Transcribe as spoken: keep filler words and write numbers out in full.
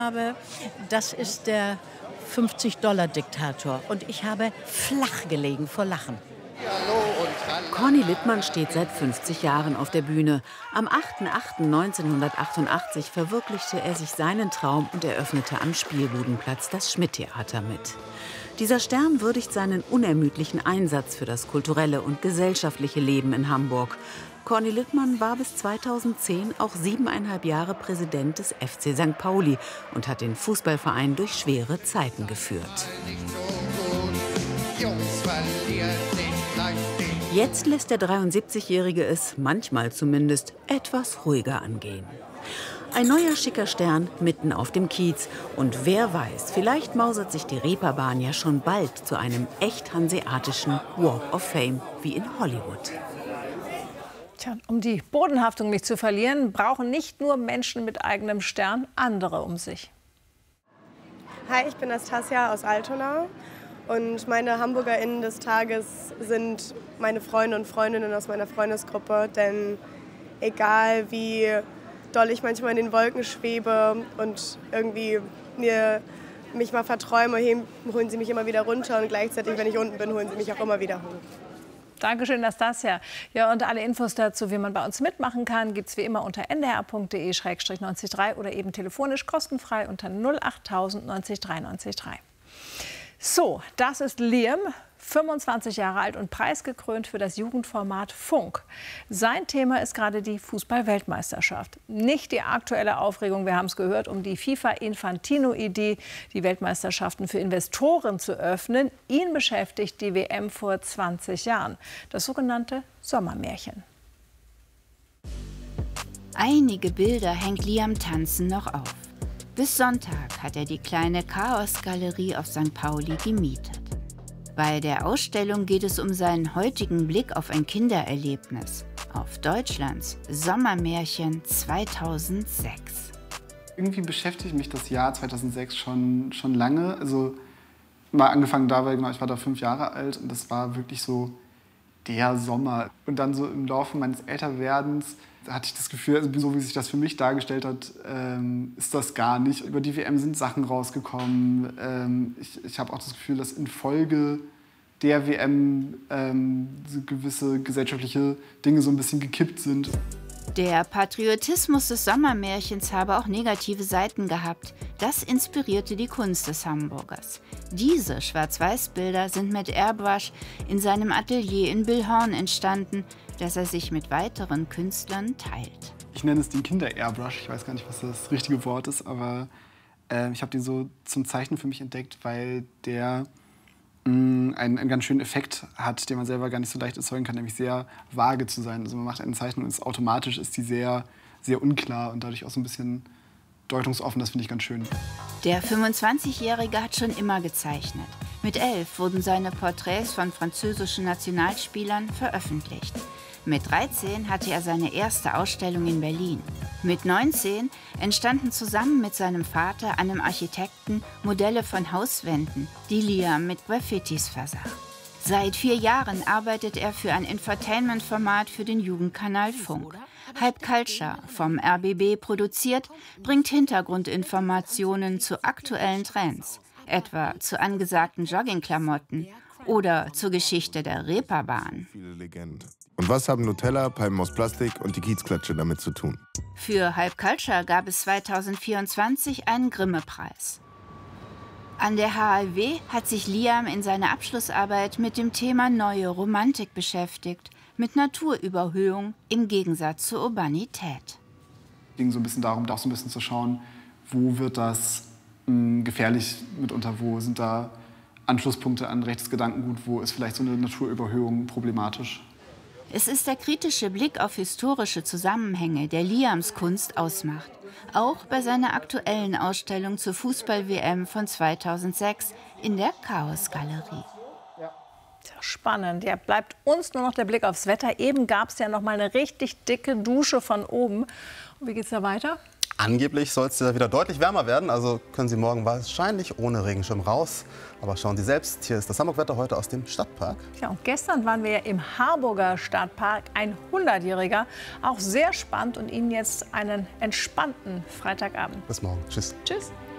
habe, das ist der fünfzig-Dollar-Diktator. Und ich habe flach gelegen vor Lachen. Corny Littmann steht seit fünfzig Jahren auf der Bühne. Am achter achter neunzehnhundertachtundachtzig verwirklichte er sich seinen Traum und eröffnete am Spielbudenplatz das Schmidt-Theater mit. Dieser Stern würdigt seinen unermüdlichen Einsatz für das kulturelle und gesellschaftliche Leben in Hamburg. Corny Littmann war bis zweitausendzehn auch siebeneinhalb Jahre Präsident des F C Sankt Pauli und hat den Fußballverein durch schwere Zeiten geführt. Jetzt lässt der dreiundsiebzigjährige es, manchmal zumindest, etwas ruhiger angehen. Ein neuer schicker Stern mitten auf dem Kiez. Und wer weiß, vielleicht mausert sich die Reeperbahn ja schon bald zu einem echt hanseatischen Walk of Fame wie in Hollywood. Tja, um die Bodenhaftung nicht zu verlieren, brauchen nicht nur Menschen mit eigenem Stern andere um sich. Hi, ich bin Nastasia aus Altona. Und meine HamburgerInnen des Tages sind meine Freunde und Freundinnen aus meiner Freundesgruppe. Denn egal wie doll ich manchmal in den Wolken schwebe und irgendwie mir, mich mal verträume, holen sie mich immer wieder runter. Und gleichzeitig, wenn ich unten bin, holen sie mich auch immer wieder hoch. Dankeschön, Nastasia. Ja, und alle Infos dazu, wie man bei uns mitmachen kann, gibt es wie immer unter n d r punkt d e slash neunzig drei oder eben telefonisch kostenfrei unter null achttausend neunzig drei neunzig drei. So, das ist Liam, fünfundzwanzig Jahre alt und preisgekrönt für das Jugendformat Funk. Sein Thema ist gerade die Fußball-Weltmeisterschaft. Nicht die aktuelle Aufregung, wir haben es gehört, um die FIFA-Infantino-Idee, die Weltmeisterschaften für Investoren zu öffnen. Ihn beschäftigt die W M vor zwanzig Jahren, das sogenannte Sommermärchen. Einige Bilder hängt Liam Tanzen noch auf. Bis Sonntag hat er die kleine Chaos-Galerie auf Sankt Pauli gemietet. Bei der Ausstellung geht es um seinen heutigen Blick auf ein Kindererlebnis, auf Deutschlands Sommermärchen zweitausendsechs. Irgendwie beschäftigt mich das Jahr zweitausendsechs schon, schon lange. Also mal angefangen da, weil genau, ich war da fünf Jahre alt und das war wirklich so der Sommer. Und dann so im Laufe meines Älterwerdens hatte ich das Gefühl, also so wie sich das für mich dargestellt hat, ähm, ist das gar nicht. Über die W M sind Sachen rausgekommen. Ähm, ich ich habe auch das Gefühl, dass infolge der W M ähm, so gewisse gesellschaftliche Dinge so ein bisschen gekippt sind. Der Patriotismus des Sommermärchens habe auch negative Seiten gehabt. Das inspirierte die Kunst des Hamburgers. Diese Schwarz-Weiß-Bilder sind mit Airbrush in seinem Atelier in Billhorn entstanden, das er sich mit weiteren Künstlern teilt. Ich nenne es den Kinder-Airbrush. Ich weiß gar nicht, was das richtige Wort ist, aber äh, ich habe den so zum Zeichnen für mich entdeckt, weil der mh, einen, einen ganz schönen Effekt hat, den man selber gar nicht so leicht erzeugen kann, nämlich sehr vage zu sein. Also man macht eine Zeichnung und ist automatisch ist die sehr, sehr unklar und dadurch auch so ein bisschen deutungsoffen. Das finde ich ganz schön. Der fünfundzwanzigjährige hat schon immer gezeichnet. Mit elf wurden seine Porträts von französischen Nationalspielern veröffentlicht. Mit dreizehn hatte er seine erste Ausstellung in Berlin. Mit neunzehn entstanden zusammen mit seinem Vater, einem Architekten, Modelle von Hauswänden, die Liam mit Graffitis versah. Seit vier Jahren arbeitet er für ein Infotainment-Format für den Jugendkanal Funk. Hype Culture, vom R B B produziert, bringt Hintergrundinformationen zu aktuellen Trends, etwa zu angesagten Joggingklamotten oder zur Geschichte der Reeperbahn. Und was haben Nutella, Palmen aus Plastik und die Kiezklatsche damit zu tun? Für Hype Culture gab es zweitausendvierundzwanzig einen Grimme-Preis. An der H L W hat sich Liam in seiner Abschlussarbeit mit dem Thema neue Romantik beschäftigt, mit Naturüberhöhung im Gegensatz zur Urbanität. Es ging so ein bisschen darum, auch so ein bisschen zu schauen, wo wird das mh, gefährlich mitunter, wo sind da Anschlusspunkte an rechtes Gedankengut, wo ist vielleicht so eine Naturüberhöhung problematisch. Es ist der kritische Blick auf historische Zusammenhänge, der Liams Kunst ausmacht. Auch bei seiner aktuellen Ausstellung zur Fußball-W M von zweitausendsechs in der Chaos-Galerie. Spannend. Ja, bleibt uns nur noch der Blick aufs Wetter. Eben gab es ja noch mal eine richtig dicke Dusche von oben. Und wie geht's da weiter? Angeblich soll es ja wieder deutlich wärmer werden, also können Sie morgen wahrscheinlich ohne Regenschirm raus. Aber schauen Sie selbst, hier ist das Hamburg-Wetter heute aus dem Stadtpark. Ja, und gestern waren wir ja im Harburger Stadtpark, ein hundertjähriger. Auch sehr spannend und Ihnen jetzt einen entspannten Freitagabend. Bis morgen. Tschüss. Tschüss.